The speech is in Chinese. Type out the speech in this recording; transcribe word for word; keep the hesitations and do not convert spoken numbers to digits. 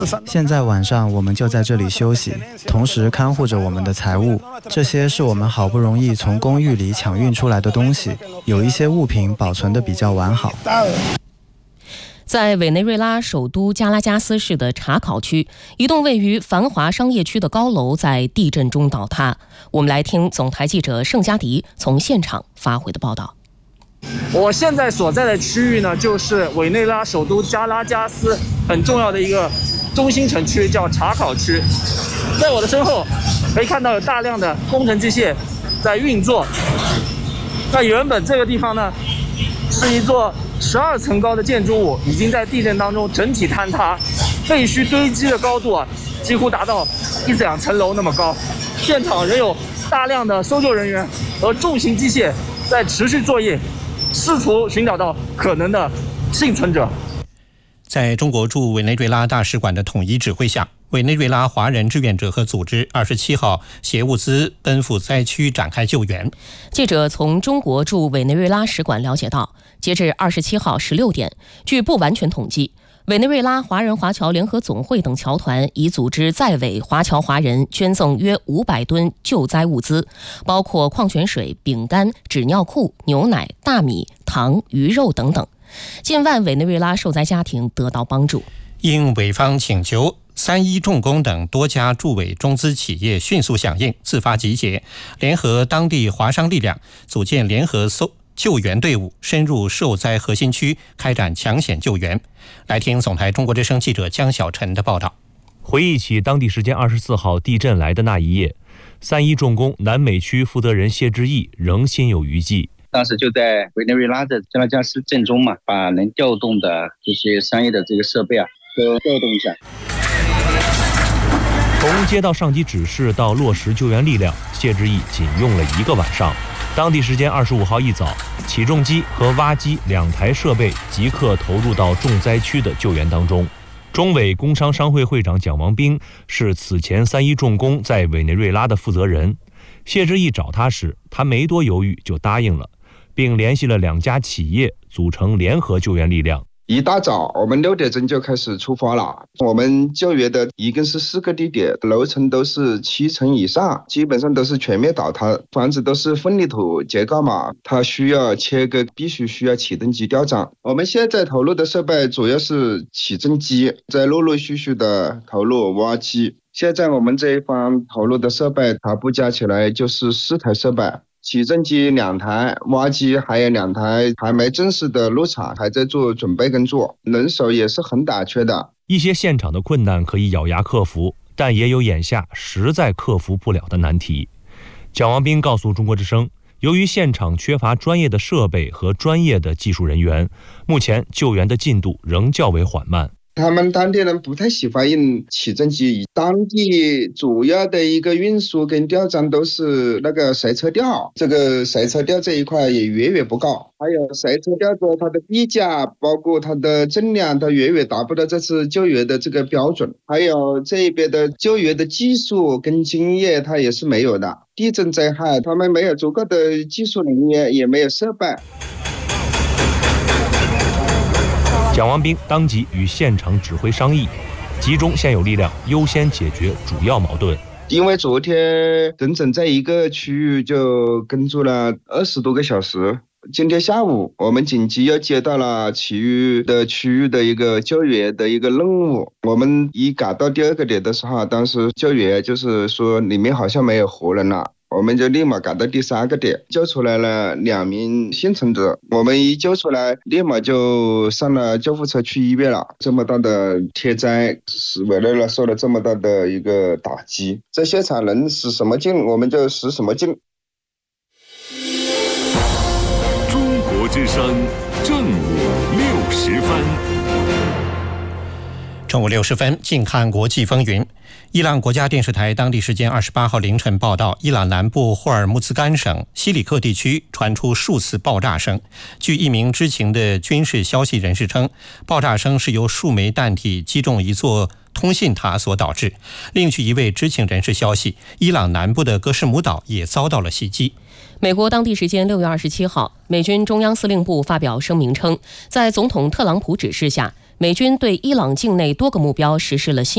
现在晚上我们就在这里休息，同时看护着我们的财物。这些是我们好不容易从公寓里抢运出来的东西，有一些物品保存得比较完好。 在委内瑞拉首都加拉加斯市的查考区，一栋位于繁华商业区的高楼在地震中倒塌。我们来听总台记者盛佳迪从现场发回的报道。 我现在所在的区域呢，就是委内瑞拉首都加拉加斯很重要的一个中心城区，叫查考区。在我的身后可以看到有大量的工程机械在运作。那原本这个地方呢，是一座十二层高的建筑物，已经在地震当中整体坍塌，废墟堆积的高度啊，几乎达到一两层楼那么高。现场仍有大量的搜救人员和重型机械在持续作业，试图寻找到可能的幸存者。 在中国驻委内瑞拉大使馆的统一指挥下，委内瑞拉华人志愿者和组织二十七号携物资奔赴灾区展开救援。 记者从中国驻委内瑞拉使馆了解到，截至二十七号十六点，据不完全统计，委内瑞拉华人华侨联合总会等侨团已组织在委华侨华人捐赠约五百吨救灾物资，包括矿泉水、饼干、纸尿裤、牛奶、大米、糖、鱼肉等等。近万委内瑞拉受灾家庭得到帮助。 应委方请求，三一重工等多家驻委中资企业迅速响应，自发集结，联合当地华商力量，组建联合搜救援队伍，深入受灾核心区开展抢险救援。来听总台中国之声记者江小晨的报道。 回忆起当地时间二十四号地震来的那一夜，三一重工南美区负责人谢志毅仍心有余悸。 当时就在委内瑞拉的加拉加斯震中嘛，把能调动的这些商业的这个设备啊都调动一下。 从接到上级指示到落实救援力量，谢志毅仅用了一个晚上。当地时间二十五号一早，起重机和挖机两台设备即刻投入到重灾区的救援当中。中委工商商会会长蒋王斌是此前三一重工在委内瑞拉的负责人。谢志毅找他时，他没多犹豫就答应了，并联系了两家企业，组成联合救援力量。 一大早，我们六点钟就开始出发了。我们救援的一共是四个地点，楼层都是七层以上，基本上都是全面倒塌，房子都是混凝土结构嘛，它需要切割，必须需要起重机吊涨。我们现在投入的设备主要是起重机，在陆陆续续的投入挖机。现在我们这一方投入的设备，它不加起来就是四台设备。起重机两台，挖机还有两台，还没正式的入场，还在做准备工作，人手也是很短缺的。 一些现场的困难可以咬牙克服，但也有眼下实在克服不了的难题。蒋王斌告诉中国之声，由于现场缺乏专业的设备和专业的技术人员，目前救援的进度仍较为缓慢。 他们当地人不太喜欢用起重机，当地主要的一个运输跟吊装都是那个随车吊，这个随车吊这一块也远远不够，还有随车吊的它的臂架，包括它的重量，它远远达不到这次救援的这个标准，还有这边的救援的技术跟经验它也是没有的。地震灾害，他们没有足够的技术人员，也没有设备。 蒋王斌当即与现场指挥商议，集中现有力量，优先解决主要矛盾。 因为昨天整整在一个区域就工作了二十多个小时，今天下午我们紧急又接到了其余的区域的一个救援的一个任务。我们一赶到第二个点的时候，当时救援就是说里面好像没有活人了，我们就立马赶到第三个点，救出来了两名幸存者。我们一救出来，立马就上了救护车去医院了。这么大的天灾，使委内瑞拉受了这么大的一个打击，在现场能使什么劲，我们就使什么劲。 中国之声正午六十分。 正午六十分，近看国际风云。伊朗国家电视台当地时间二十八号凌晨报道，伊朗南部霍尔木兹干省西里克地区传出数次爆炸声。据一名知情的军事消息人士称，爆炸声是由数枚弹体击中一座通信塔所导致。另据一位知情人士消息，伊朗南部的戈什姆岛也遭到了袭击。 美国当地时间六月二十七号，美军中央司令部发表声明称，在总统特朗普指示下，美军对伊朗境内多个目标实施了新